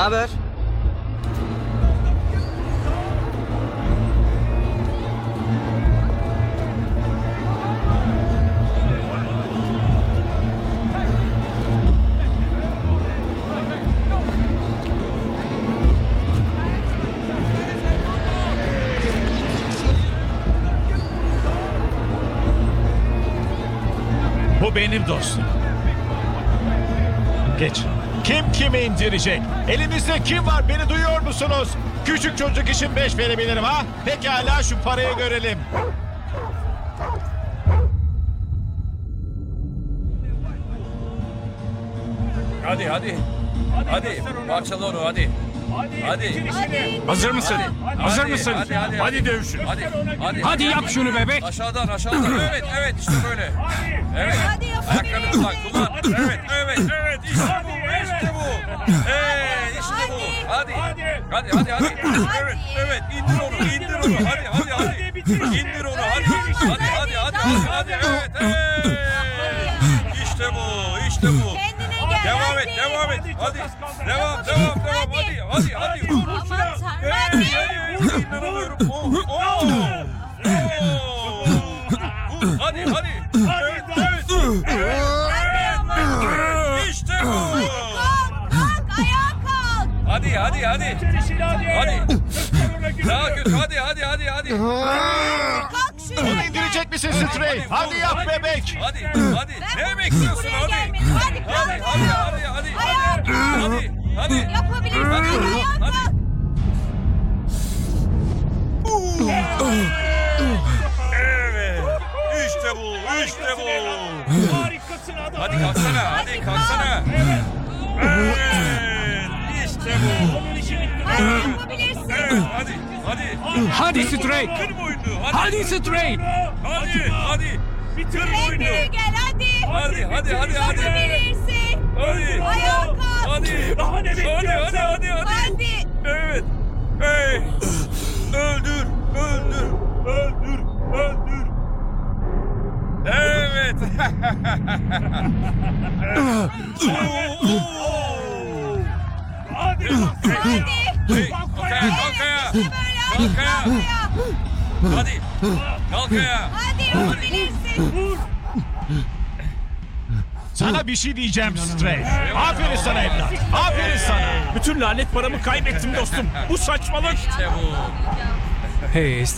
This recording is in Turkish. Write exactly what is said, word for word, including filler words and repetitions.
haber? Bu benim dostum. Geç. Kim kimi indirecek? Elinizde kim var? Beni duyuyor musunuz? Küçük çocuk için beş verebilirim ha? Pekala, şu parayı görelim. Hadi hadi. Hadi parçala onu hadi. Hadi. Hazır mısın? Hadi. Hazır Hadi, mısın? hadi, hadi, Hadi, hadi. dövüşün. Hadi. Hadi. Hadi yap şunu bebek. Aşağıdan aşağıdan. Evet evet işte böyle. Evet. Hadi yapabilirsin. Ayaklarını kullan kullan. Evet evet evet işte bu işte bu. Ee, işte bu. Hadi. Hadi hadi hadi. Evet evet indir onu indir onu. Hadi hadi hadi. İndir onu hadi. Hadi hadi hadi hadi hadi. Evet evet. İşte bu işte bu. Kendine gel. Devam hadi. et, devam et. Hadi. Devam, devam, devam. Hadi, hadi, hadi. Vur. Aman tanrım, Hey, hadi. hey, hey, inanamıyorum. Oh, oh. Oh. Vur, hadi, hadi. Evet, evet. Hadi ama. İşte bu. Kalk, kalk, ayağa kalk. Hadi, hadi, hadi. Hadi. Daha kötü. Hadi, hadi, hadi, hadi. Kalk Onu şuraya indirecek misin Stray? Hadi yap bebek. Hadi, hadi. Ne bekliyorsun? buraya Hadi. gelmedim. Hadi, Hadi, kalk. hadi, hadi, hadi. Ayağa kalk. Hadi, hadi. Yapabilirsin. Hadi, Ayağa hadi. kalk. Evet. İşte bu, işte bu. Harikasın adam. Hadi kalksana, hadi kalksana. Evet, işte bu. Onun işi bitti. Hadi yapabilirsin. Evet, hadi, hadi. Hadi Stray. Kır boynunu, hadi. Hadi Stray. Hadi, hadi. Bitir Kır boynunu. Kendine gel hadi. Hadi, hadi, hadi, hadi. Yapabilirsin. Hadi. Ayağa kalk. Hadi. Daha ne Hadi, bekliyorsun? hadi, hadi, hadi. Hadi. Evet. Hey. Öldür, öldür, öldür, öldür. Evet. Hadi. Hadi. Hey, kalk ayağa, kalk ayağa. Böyle Kalk ayağa. ayağa. Hadi. Kalk ayağa. Hadi yapabilirsin. Sana bir şey diyeceğim Stray. Aferin sana evlat. Aferin sana. Bütün lanet paramı kaybettim dostum. Bu saçmalık. İşte bu. Hey